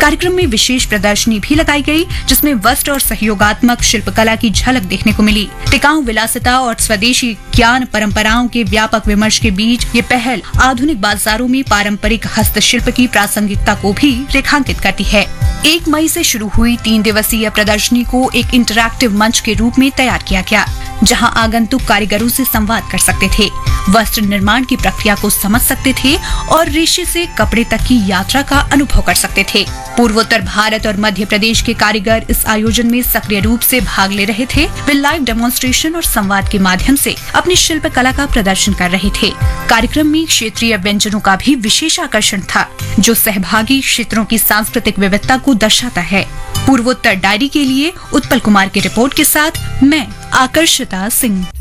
कार्यक्रम में विशेष प्रदर्शनी भी लगाई गई, जिसमें वस्त्र और सहयोगात्मक शिल्पकला की झलक देखने को मिली। टिकाऊ विलासिता और स्वदेशी ज्ञान परंपराओं के व्यापक विमर्श के बीच ये पहल आधुनिक बाजारों में पारंपरिक हस्तशिल्प की प्रासंगिकता को भी रेखांकित करती है। 1 मई से शुरू हुई 3 दिवसीय प्रदर्शनी को एक इंटरैक्टिव मंच के रूप में तैयार किया गया, जहां आगंतुक कारीगरों से संवाद कर सकते थे, वस्त्र निर्माण की प्रक्रिया को समझ सकते थे और रेशे से कपड़े तक की यात्रा का अनुभव कर सकते थे। पूर्वोत्तर भारत और मध्य प्रदेश के कारीगर इस आयोजन में सक्रिय रूप से भाग ले रहे थे। वे लाइव डेमोन्स्ट्रेशन और संवाद के माध्यम से अपनी शिल्प कला का प्रदर्शन कर रहे थे। कार्यक्रम में क्षेत्रीय व्यंजनों का भी विशेष आकर्षण था, जो सहभागी क्षेत्रों की सांस्कृतिक विविधता को दर्शाता है। पूर्वोत्तर डायरी के लिए उत्पल कुमार की रिपोर्ट के साथ मैं आकर्षिता सिंह।